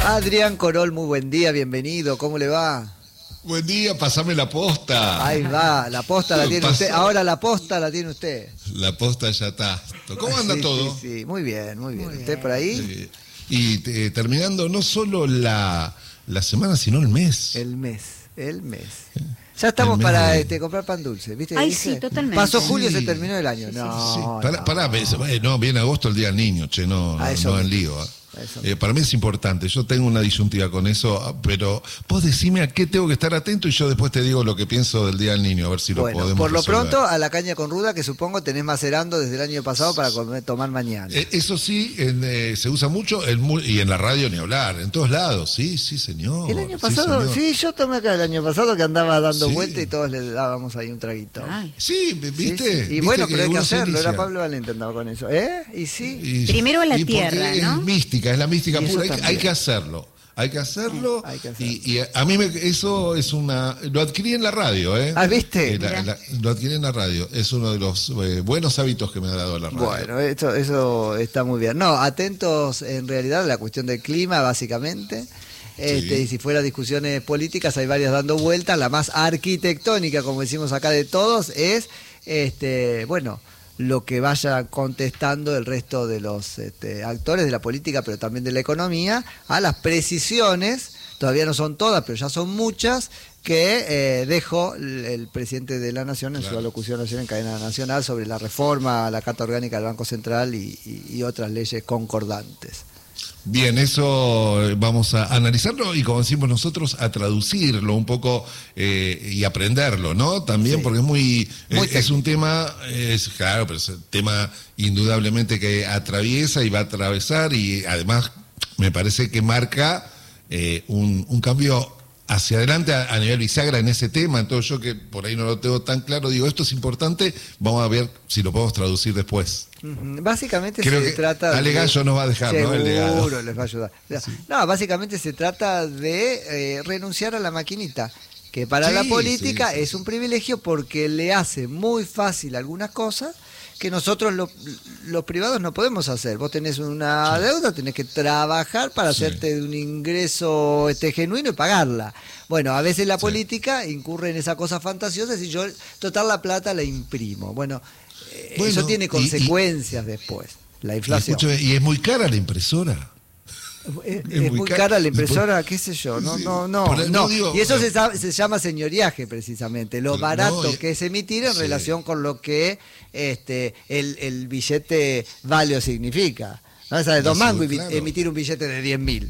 Adrián Corol, muy buen día, bienvenido, ¿cómo le va? Buen día, pasame la posta. Ahí va, la posta la tiene usted, ahora la posta la tiene usted. La posta ya está. ¿Cómo anda sí, todo? Sí, muy bien, muy bien. ¿Usted por ahí? Terminando no solo la semana, sino el mes. El mes. Ya estamos para comprar pan dulce, ¿viste? Ay, ¿Dice? sí, totalmente. Pasó julio y se terminó el año. No, No, viene agosto, el día del niño, no en lío. Para mí es importante, yo tengo una disyuntiva con eso, pero vos decime a qué tengo que estar atento y yo después te digo lo que pienso del Día del Niño, a ver si lo podemos por lo resolver. pronto a la caña con ruda, que supongo tenés macerando desde el año pasado para tomar mañana. Eso sí, se usa mucho y en la radio ni hablar, en todos lados, sí, señor. El año pasado, sí, yo tomé acá el año pasado que andaba dando vuelta y todos le dábamos ahí un traguito. Ay. Sí, ¿viste? Sí. Y bueno, pero hay que hacerlo, era Pablo Valente andaba con eso. Y sí. Primero a la tierra, ¿no? Es la mística pura. Hay que hacerlo. Y a mí eso es lo adquirí en la radio, ¿eh? ¿Viste? Lo adquirí en la radio. Es uno de los buenos hábitos que me ha dado la radio. Bueno, eso está muy bien. No, atentos en realidad a la cuestión del clima, básicamente. Y si fuera discusiones políticas, hay varias dando vueltas. La más arquitectónica, como decimos acá de todos, es lo que vaya contestando el resto de los actores de la política, pero también de la economía, a las precisiones, todavía no son todas, pero ya son muchas, que dejó el presidente de la Nación en su alocución ayer en cadena nacional sobre la reforma a la Carta Orgánica del Banco Central y otras leyes concordantes. Bien, eso vamos a analizarlo y, como decimos nosotros, a traducirlo un poco y aprenderlo, ¿no? También porque es un tema, claro, pero es un tema indudablemente que atraviesa y va a atravesar y además me parece que marca un cambio hacia adelante a nivel bisagra en ese tema. Entonces yo, que por ahí no lo tengo tan claro, digo, esto es importante, vamos a ver si lo podemos traducir después. Básicamente Creo se trata Ale Gallo nos va a dejar, ¿no? El legado. Seguro les va a ayudar. Sí. No, básicamente se trata de renunciar a la maquinita, que para la política es un privilegio porque le hace muy fácil algunas cosas que nosotros los privados no podemos hacer. Vos tenés una deuda, tenés que trabajar para hacerte de un ingreso genuino y pagarla. Bueno, a veces la política incurre en esa cosa fantasiosa y yo, total, la plata la imprimo. Bueno, eso tiene consecuencias después, la inflación. Y es muy cara la impresora. Es muy cara la impresora, qué sé yo, no. Digo, y eso se llama señoriaje, precisamente, lo barato que es emitir en relación con lo que el billete vale o significa. ¿No? Esa de 2 mangos emitir un billete de 10.000.